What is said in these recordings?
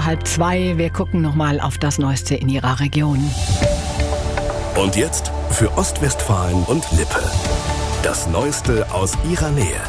1:30. Wir gucken nochmal auf das Neueste in Ihrer Region. Und jetzt für Ostwestfalen und Lippe. Das Neueste aus Ihrer Nähe.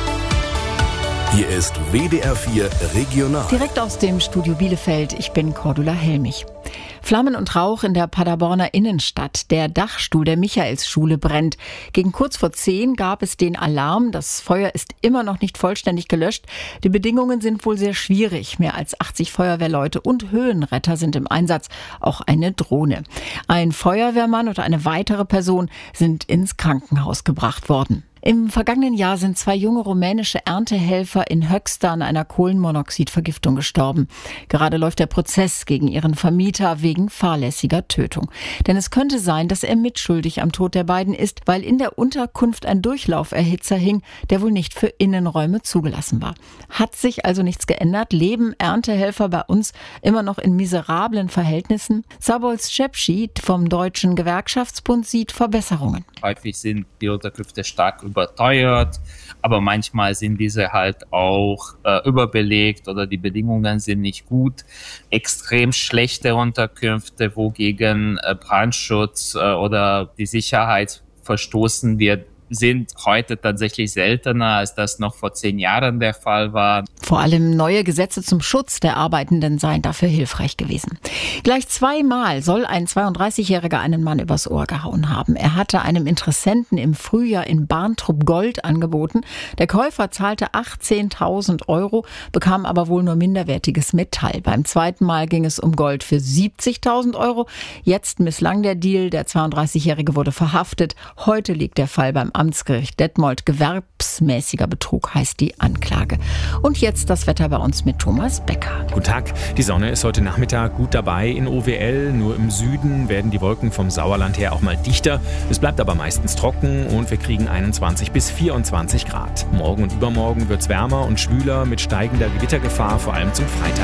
Hier ist WDR 4 Regional. Direkt aus dem Studio Bielefeld, ich bin Cordula Helmich. Flammen und Rauch in der Paderborner Innenstadt. Der Dachstuhl der Michaelsschule brennt. Gegen kurz vor 10 gab es den Alarm. Das Feuer ist immer noch nicht vollständig gelöscht. Die Bedingungen sind wohl sehr schwierig. Mehr als 80 Feuerwehrleute und Höhenretter sind im Einsatz. Auch eine Drohne. Ein Feuerwehrmann und eine weitere Person sind ins Krankenhaus gebracht worden. Im vergangenen Jahr sind 2 junge rumänische Erntehelfer in Höxter an einer Kohlenmonoxidvergiftung gestorben. Gerade läuft der Prozess gegen ihren Vermieter wegen fahrlässiger Tötung. Denn es könnte sein, dass er mitschuldig am Tod der beiden ist, weil in der Unterkunft ein Durchlauferhitzer hing, der wohl nicht für Innenräume zugelassen war. Hat sich also nichts geändert? Leben Erntehelfer bei uns immer noch in miserablen Verhältnissen? Sabol Szepsi vom Deutschen Gewerkschaftsbund sieht Verbesserungen. Häufig sind die Unterkünfte stark überteuert, aber manchmal sind diese halt auch überbelegt oder die Bedingungen sind nicht gut. Extrem schlechte Unterkünfte, wo gegen Brandschutz oder die Sicherheit verstoßen wird, sind heute tatsächlich seltener, als das noch vor 10 Jahren der Fall war. Vor allem neue Gesetze zum Schutz der Arbeitenden seien dafür hilfreich gewesen. Gleich 2-mal soll ein 32-Jähriger einen Mann übers Ohr gehauen haben. Er hatte einem Interessenten im Frühjahr in Barntrup Gold angeboten. Der Käufer zahlte 18.000 €, bekam aber wohl nur minderwertiges Metall. Beim 2. Mal ging es um Gold für 70.000 €. Jetzt misslang der Deal. Der 32-Jährige wurde verhaftet. Heute liegt der Fall beim Amtsgericht Detmold. Gewerbsmäßiger Betrug heißt die Anklage. Und jetzt das Wetter bei uns mit Thomas Becker. Guten Tag. Die Sonne ist heute Nachmittag gut dabei in OWL. Nur im Süden werden die Wolken vom Sauerland her auch mal dichter. Es bleibt aber meistens trocken und wir kriegen 21 bis 24 Grad. Morgen und übermorgen wird es wärmer und schwüler mit steigender Gewittergefahr, vor allem zum Freitag.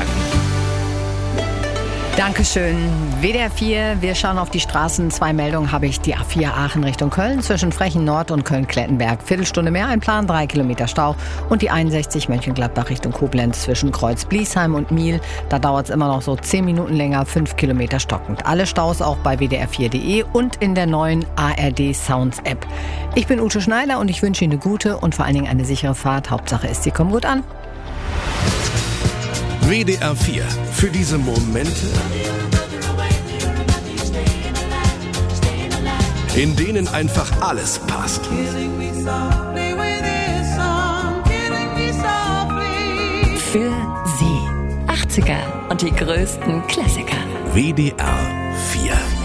Dankeschön. WDR 4, wir schauen auf die Straßen. 2 Meldungen habe ich. Die A4 Aachen Richtung Köln zwischen Frechen Nord und Köln-Klettenberg. Viertelstunde mehr einplanen, 3 Kilometer Stau. Und die 61 Mönchengladbach Richtung Koblenz zwischen Kreuz-Bliesheim und Miel. Da dauert es immer noch so 10 Minuten länger, 5 Kilometer stockend. Alle Staus auch bei wdr4.de und in der neuen ARD Sounds App. Ich bin Ute Schneider und ich wünsche Ihnen eine gute und vor allen Dingen eine sichere Fahrt. Hauptsache ist, Sie kommen gut an. WDR 4. Für diese Momente, in denen einfach alles passt. Für Sie. 80er und die größten Klassiker. WDR 4.